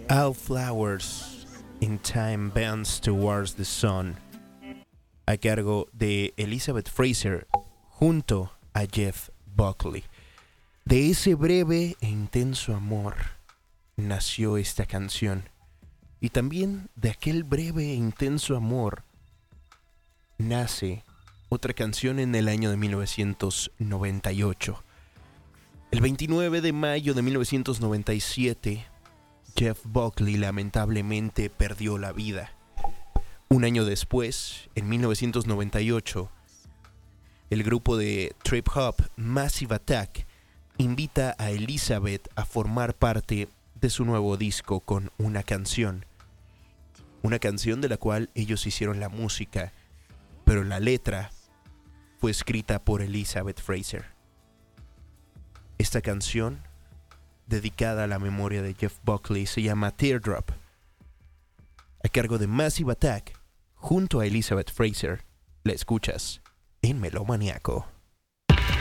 All flowers in time bends towards the sun, a cargo de Elizabeth Fraser junto a Jeff Buckley. De ese breve e intenso amor nació esta canción. Y también de aquel breve e intenso amor nace otra canción en el año de 1998. El 29 de mayo de 1997, Jeff Buckley lamentablemente perdió la vida. Un año después, en 1998, el grupo de trip hop Massive Attack invita a Elizabeth a formar parte de su nuevo disco con una canción. Una canción de la cual ellos hicieron la música, pero la letra fue escrita por Elizabeth Fraser. Esta canción, dedicada a la memoria de Jeff Buckley, se llama Teardrop, a cargo de Massive Attack, junto a Elizabeth Fraser. La escuchas en Melomaniaco.